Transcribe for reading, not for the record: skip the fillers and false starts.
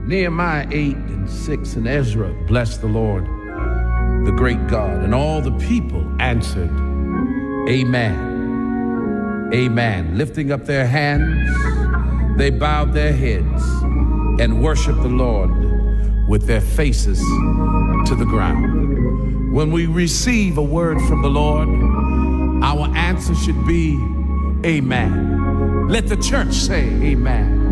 Nehemiah 8:6, and Ezra blessed the Lord, the great God. And all the people answered, Amen. Amen. Lifting up their hands, they bowed their heads and worshiped the Lord with their faces to the ground. When we receive a word from the Lord, our answer should be, Amen. Let the church say, Amen.